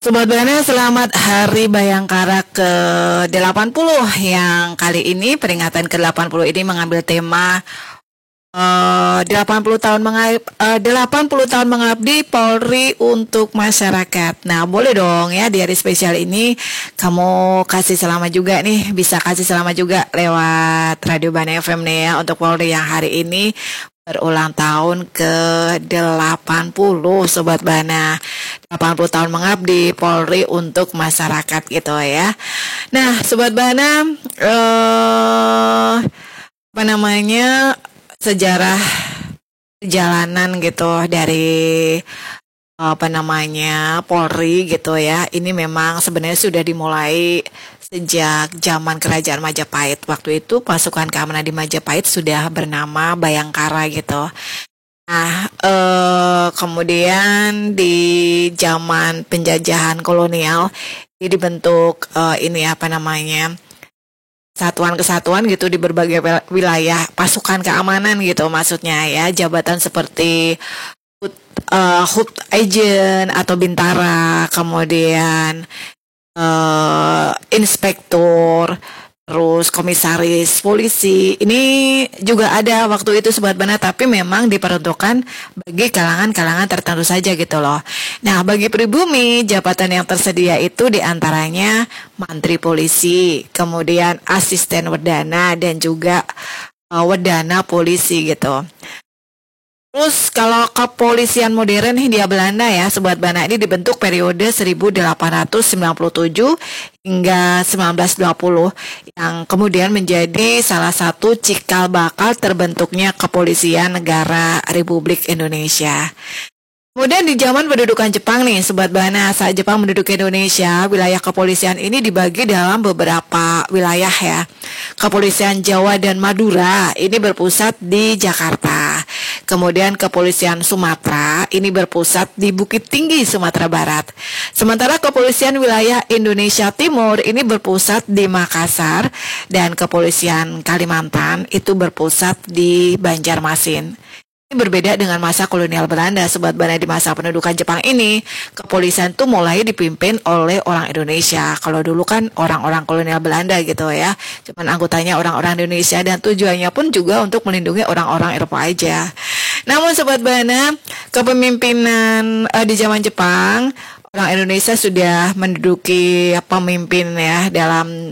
Sobat Bana, selamat Hari Bayangkara ke-80 yang kali ini peringatan ke-80 ini mengambil tema 80 tahun mengabdi Polri untuk masyarakat. Nah, boleh dong ya di hari spesial ini kamu kasih selamat juga nih, bisa kasih selamat juga lewat Radio Bana FM nih ya untuk Polri yang hari ini berulang tahun ke-80 Sobat Bana. 80 tahun mengabdi Polri untuk masyarakat gitu ya. Nah, Sobat Bana, apa namanya, sejarah perjalanan gitu dari apa namanya Polri gitu ya. Ini memang sebenarnya sudah dimulai sejak zaman Kerajaan Majapahit. Waktu itu pasukan keamanan di Majapahit sudah bernama Bayangkara gitu. Nah, kemudian di zaman penjajahan kolonial ini dibentuk ini apa namanya satuan-kesatuan gitu di berbagai wilayah pasukan keamanan gitu maksudnya ya, jabatan seperti HUT agent atau bintara, kemudian inspektur, terus komisaris polisi. Ini juga ada waktu itu Sobat Bana, tapi memang diperuntukkan bagi kalangan-kalangan tertentu saja gitu loh. Nah, bagi pribumi, jabatan yang tersedia itu diantaranya Mantri Polisi, kemudian Asisten Wedana, dan juga Wedana Polisi gitu. Terus kalau kepolisian modern Hindia Belanda ya Sobat Bana, ini dibentuk periode 1897 hingga 1920 yang kemudian menjadi salah satu cikal bakal terbentuknya kepolisian negara Republik Indonesia. Kemudian di zaman pendudukan Jepang nih Sobat Bana, saat Jepang menduduki Indonesia, wilayah kepolisian ini dibagi dalam beberapa wilayah ya. Kepolisian Jawa dan Madura ini berpusat di Jakarta. Kemudian kepolisian Sumatera ini berpusat di Bukit Tinggi, Sumatera Barat. Sementara kepolisian wilayah Indonesia Timur ini berpusat di Makassar, dan kepolisian Kalimantan itu berpusat di Banjarmasin. Ini berbeda dengan masa kolonial Belanda, Sobat Bana. Di masa pendudukan Jepang ini, kepolisian itu mulai dipimpin oleh orang Indonesia. Kalau dulu kan orang-orang kolonial Belanda gitu ya, cuman anggotanya orang-orang Indonesia, dan tujuannya pun juga untuk melindungi orang-orang Eropa aja. Namun Sobat Bana, kepemimpinan di zaman Jepang, orang Indonesia sudah menduduki pemimpin ya dalam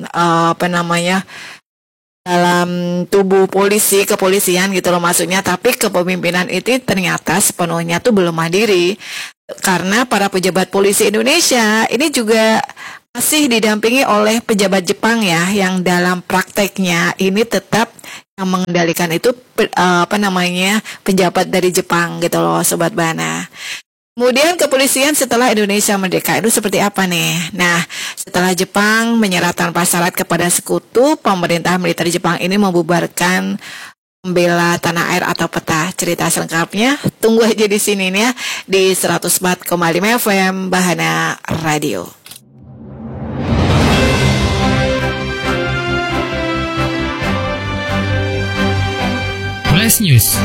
dalam tubuh kepolisian gitu loh maksudnya. Tapi kepemimpinan itu ternyata sepenuhnya tuh belum mandiri, karena para pejabat polisi Indonesia ini juga masih didampingi oleh pejabat Jepang ya, yang dalam prakteknya ini tetap yang mengendalikan itu pejabat dari Jepang gitu loh Sobat Bana. Kemudian kepolisian setelah Indonesia merdeka itu seperti apa nih? Nah, setelah Jepang menyerah tanpa syarat kepada sekutu, pemerintah militer Jepang ini membubarkan Pembela Tanah Air atau PETA. Cerita selengkapnya tunggu aja di sini nih ya, di 104,5 FM Bahana Radio. Flash News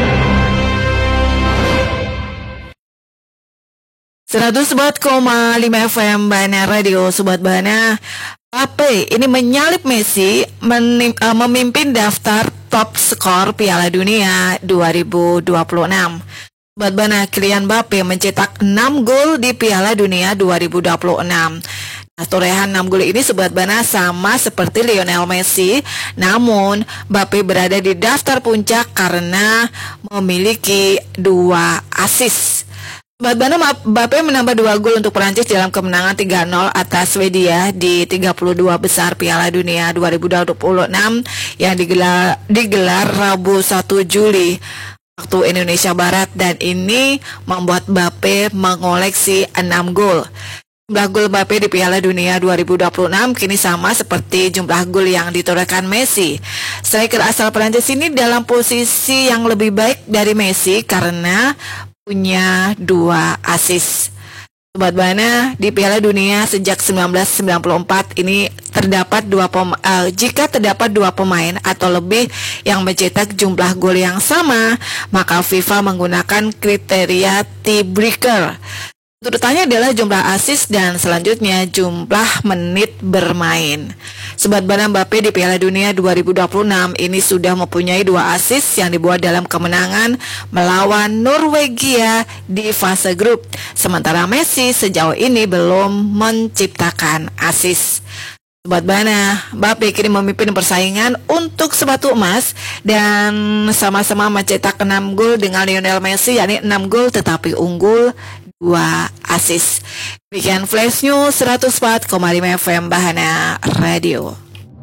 104,5 FM Bana Radio. Sobat Bana, Mbappe ini menyalip Messi memimpin daftar top skor Piala Dunia 2026. Sobat Bana, Kylian Mbappe mencetak 6 gol di Piala Dunia 2026. Nah, torehan 6 gol ini Sobat Bana sama seperti Lionel Messi, namun Mbappe berada di daftar puncak karena memiliki 2 assist. Sobat Bana, Mbappe menambah 2 gol untuk Perancis dalam kemenangan 3-0 atas Swedia di 32 besar Piala Dunia 2026 yang digelar Rabu 1 Juli waktu Indonesia Barat, dan ini membuat Mbappe mengoleksi 6 gol. Jumlah gol Mbappe di Piala Dunia 2026 kini sama seperti jumlah gol yang ditorehkan Messi. Striker asal Perancis ini dalam posisi yang lebih baik dari Messi karena punya 2 assist. Sobat Bana, di Piala Dunia sejak 1994 ini jika terdapat 2 pemain atau lebih yang mencetak jumlah gol yang sama, maka FIFA menggunakan kriteria tiebreaker. Urutannya adalah jumlah assist dan selanjutnya jumlah menit bermain. Sobat Bana, Mbappe di Piala Dunia 2026 ini sudah mempunyai 2 assist yang dibuat dalam kemenangan melawan Norwegia di fase grup. Sementara Messi sejauh ini belum menciptakan assist. Sobat Bana, Mbappe kini memimpin persaingan untuk sepatu emas dan sama-sama mencetak 6 gol dengan Lionel Messi, yakni 6 gol tetapi unggul 2 assist. Demikian Flash News 104,5 FM Bahana Radio.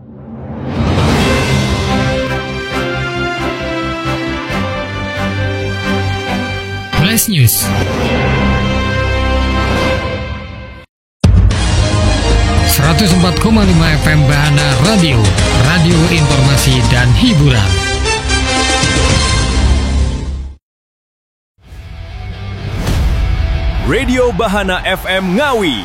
Flash News. FM Bahana Radio, radio informasi dan hiburan. Radio Bahana FM Ngawi.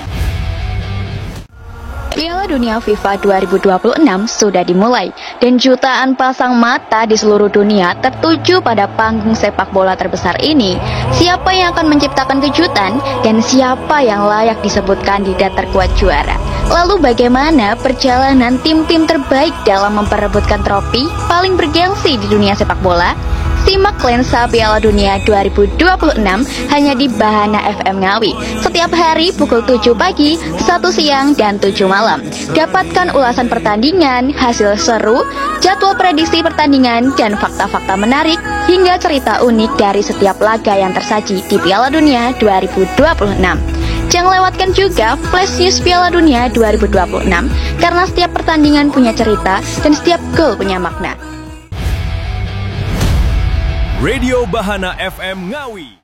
Piala Dunia FIFA 2026 sudah dimulai dan jutaan pasang mata di seluruh dunia tertuju pada panggung sepak bola terbesar ini. Siapa yang akan menciptakan kejutan dan siapa yang layak disebut kandidat terkuat juara? Lalu bagaimana perjalanan tim-tim terbaik dalam memperebutkan trofi paling bergengsi di dunia sepak bola? Simak lensa Piala Dunia 2026 hanya di Bahana FM Ngawi setiap hari pukul 7 pagi, 1 siang, dan 7 malam. Dapatkan ulasan pertandingan, hasil seru, jadwal prediksi pertandingan, dan fakta-fakta menarik hingga cerita unik dari setiap laga yang tersaji di Piala Dunia 2026. Jangan lewatkan juga Flash News Piala Dunia 2026 karena setiap pertandingan punya cerita dan setiap gol punya makna. Radio Bahana FM Ngawi.